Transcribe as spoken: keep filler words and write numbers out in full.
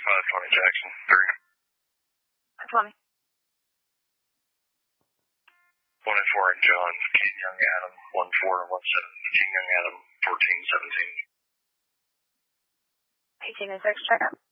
five twenty Jackson, three. five twenty. one and four and John, King Young Adam, one four and one seven, King Young Adam, fourteen seventeen. eighteen and six, check out.